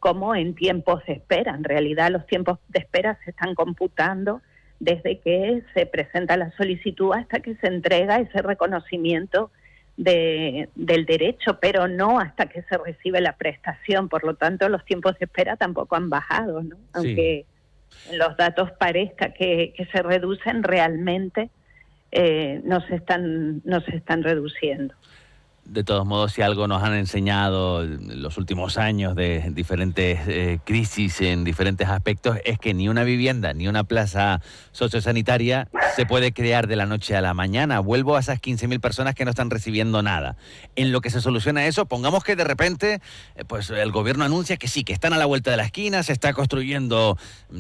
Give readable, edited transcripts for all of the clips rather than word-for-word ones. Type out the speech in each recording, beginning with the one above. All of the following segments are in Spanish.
como en tiempos de espera. En realidad los tiempos de espera se están computando desde que se presenta la solicitud hasta que se entrega ese reconocimiento del derecho, pero no hasta que se recibe la prestación. Por lo tanto, los tiempos de espera tampoco han bajado, ¿no? Sí. Aunque en los datos parezca que se reducen, realmente no se están reduciendo. De todos modos, si algo nos han enseñado los últimos años de diferentes crisis en diferentes aspectos, es que ni una vivienda ni una plaza sociosanitaria se puede crear de la noche a la mañana. Vuelvo a esas 15.000 personas que no están recibiendo nada. En lo que se soluciona eso, pongamos que de repente pues el gobierno anuncia que sí, que están a la vuelta de la esquina, se está construyendo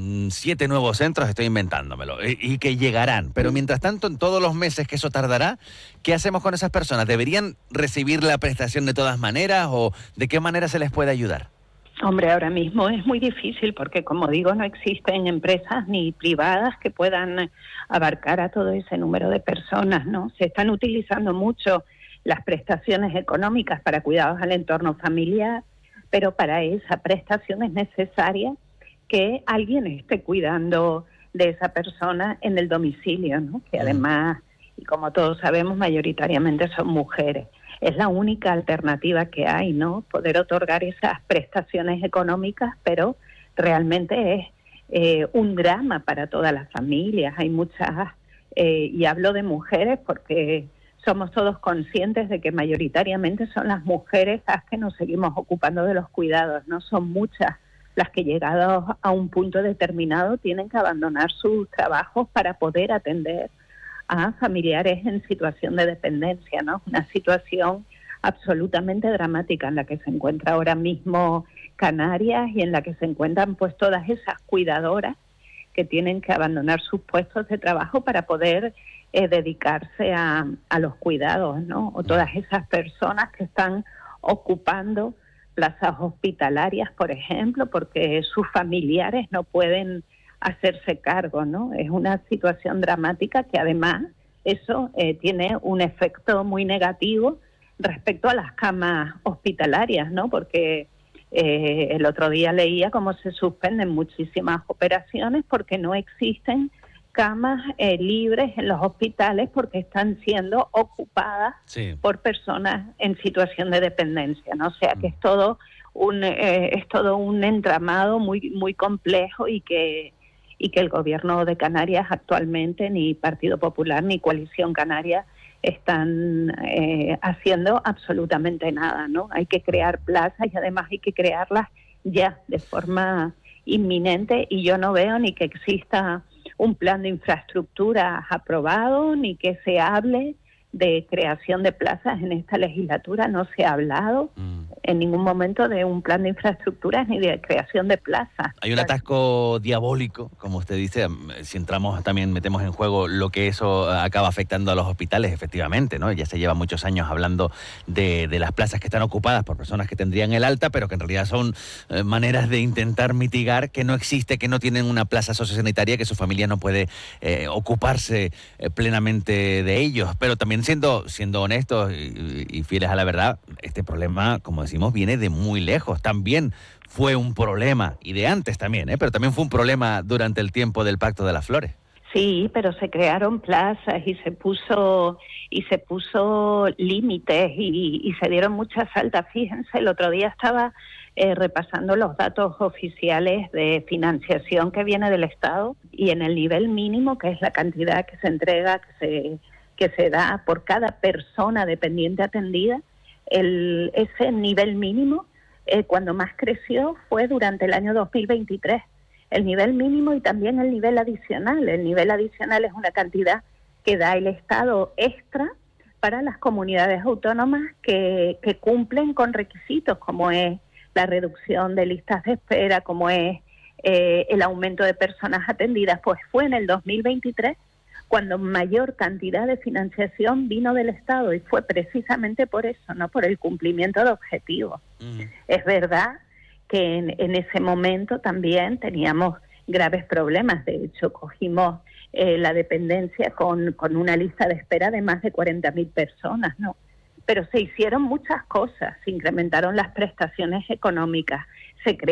7 nuevos centros, estoy inventándomelo, y que llegarán. Pero mientras tanto, en todos los meses que eso tardará, ¿qué hacemos con esas personas? ¿Deberían recibir la prestación de todas maneras o de qué manera se les puede ayudar? Hombre, ahora mismo es muy difícil porque, como digo, no existen empresas ni privadas que puedan abarcar a todo ese número de personas, ¿no? Se están utilizando mucho las prestaciones económicas para cuidados al entorno familiar, pero para esa prestación es necesaria que alguien esté cuidando de esa persona en el domicilio, ¿no? Que además, y como todos sabemos, mayoritariamente son mujeres. Es la única alternativa que hay, ¿no? Poder otorgar esas prestaciones económicas, pero realmente es un drama para todas las familias. Hay muchas, y hablo de mujeres porque somos todos conscientes de que mayoritariamente son las mujeres las que nos seguimos ocupando de los cuidados, ¿no? Son muchas las que, llegados a un punto determinado, tienen que abandonar sus trabajos para poder atender a familiares en situación de dependencia, ¿no? Una situación absolutamente dramática en la que se encuentra ahora mismo Canarias y en la que se encuentran pues todas esas cuidadoras que tienen que abandonar sus puestos de trabajo para poder dedicarse a los cuidados, ¿no? O todas esas personas que están ocupando plazas hospitalarias, por ejemplo, porque sus familiares no pueden hacerse cargo, ¿no? Es una situación dramática que además eso tiene un efecto muy negativo respecto a las camas hospitalarias, ¿no? Porque el otro día leía cómo se suspenden muchísimas operaciones porque no existen camas libres en los hospitales porque están siendo ocupadas por personas en situación de dependencia, ¿no? O sea que es todo un entramado muy muy complejo y que el gobierno de Canarias actualmente, ni Partido Popular ni Coalición Canaria, están haciendo absolutamente nada, ¿no? Hay que crear plazas y además hay que crearlas ya, de forma inminente, y yo no veo ni que exista un plan de infraestructuras aprobado, ni que se hable de creación de plazas en esta legislatura. No se ha hablado en ningún momento de un plan de infraestructuras ni de creación de plazas. Hay un atasco diabólico, como usted dice, si entramos también metemos en juego lo que eso acaba afectando a los hospitales, efectivamente, ¿no? Ya se lleva muchos años hablando de las plazas que están ocupadas por personas que tendrían el alta, pero que en realidad son maneras de intentar mitigar que no existe, que no tienen una plaza sociosanitaria, que su familia no puede ocuparse plenamente de ellos. Pero también siendo honestos y fieles a la verdad, este problema, como decimos, viene de muy lejos. También fue un problema, y de antes también, pero también fue un problema durante el tiempo del Pacto de las Flores. Sí, pero se crearon plazas y se puso límites y se dieron muchas faltas. Fíjense, el otro día estaba repasando los datos oficiales de financiación que viene del Estado, y en el nivel mínimo, que es la cantidad que se entrega, que se da por cada persona dependiente atendida, ese nivel mínimo, cuando más creció fue durante el año 2023. El nivel mínimo y también el nivel adicional. El nivel adicional es una cantidad que da el Estado extra para las comunidades autónomas que cumplen con requisitos, como es la reducción de listas de espera, como es el aumento de personas atendidas. Pues fue en el 2023 cuando mayor cantidad de financiación vino del Estado, y fue precisamente por eso, no por el cumplimiento de objetivos. Es verdad que en ese momento también teníamos graves problemas. De hecho, cogimos la dependencia con una lista de espera de más de 40.000 personas, ¿no? Pero se hicieron muchas cosas, se incrementaron las prestaciones económicas, se creó